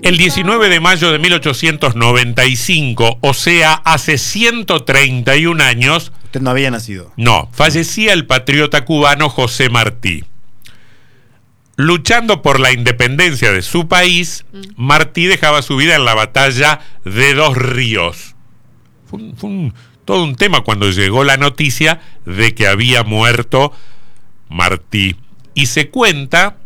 El 19 de mayo de 1895, o sea, hace 131 años... Usted no había nacido. No, fallecía el patriota cubano José Martí. Luchando por la independencia de su país, Martí dejaba su vida en la batalla de Dos Ríos. Fue todo un tema cuando llegó la noticia de que había muerto Martí. Y se cuenta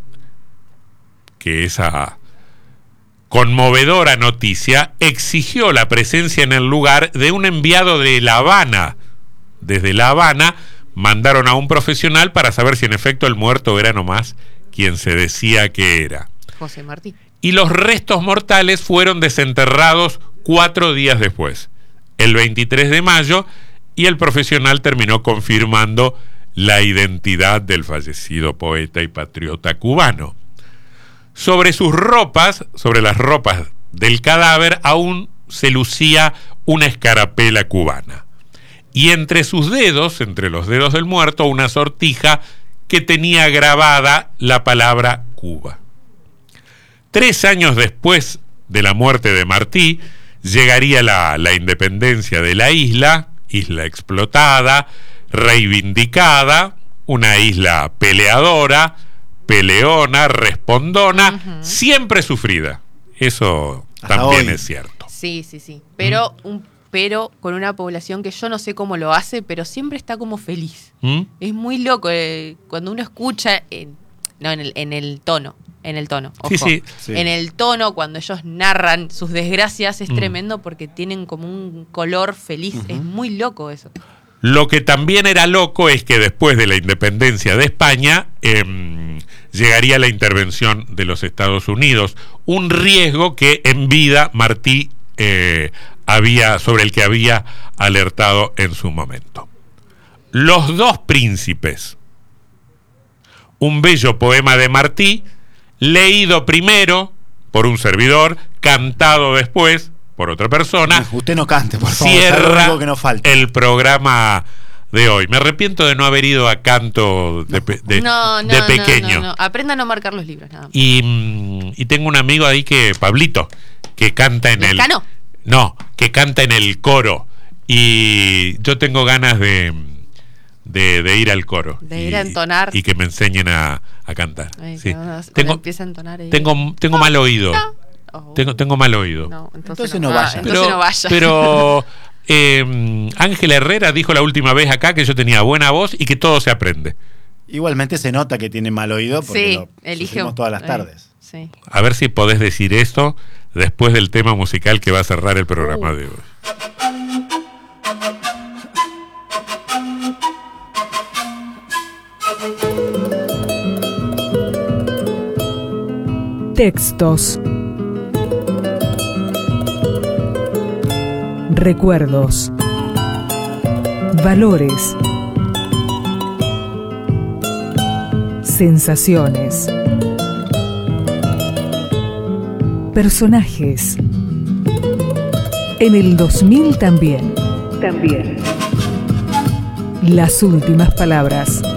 que esa conmovedora noticia exigió la presencia en el lugar de un enviado de La Habana. Desde La Habana mandaron a un profesional para saber si en efecto el muerto era nomás quien se decía que era. José Martí. Y los restos mortales fueron desenterrados 4 días después, el 23 de mayo, y el profesional terminó confirmando la identidad del fallecido poeta y patriota cubano. Sobre sus ropas, sobre las ropas del cadáver, aún se lucía una escarapela cubana. Y entre sus dedos, entre los dedos del muerto, una sortija que tenía grabada la palabra Cuba. 3 años después de la muerte de Martí, llegaría la independencia de la isla explotada, reivindicada, una isla peleadora, peleona, respondona, siempre sufrida. Eso hasta también hoy es cierto. Sí. Pero pero con una población que yo no sé cómo lo hace, pero siempre está como feliz. Es muy loco cuando uno escucha en el tono, ojo. Sí. En el tono, cuando ellos narran sus desgracias, es tremendo porque tienen como un color feliz. Es muy loco eso. Lo que también era loco es que después de la independencia de España llegaría la intervención de los Estados Unidos, un riesgo que en vida Martí sobre el que había alertado en su momento. Los dos príncipes, un bello poema de Martí, leído primero por un servidor, cantado después por otra persona. Usted no cante, por favor. Cierra que no falta el programa de hoy. Me arrepiento de no haber ido a canto de pequeño. No. Aprenda a no marcar los libros, nada más. Y tengo un amigo ahí Pablito, que canta en el... ¿Lescano? No, que canta en el coro. Y yo tengo ganas de ir al coro. De ir a entonar. Y que me enseñen a cantar. Ay, sí. Empieza a entonar ahí. Tengo mal oído. Tengo mal oído. No, entonces no vaya. Pero Ángela Herrera dijo la última vez acá que yo tenía buena voz y que todo se aprende. Igualmente se nota que tiene mal oído porque lo eligimos todas las tardes. Sí. A ver si podés decir esto después del tema musical que va a cerrar el programa de hoy. Textos, recuerdos, valores, sensaciones, personajes. En el 2000 también. Las últimas palabras.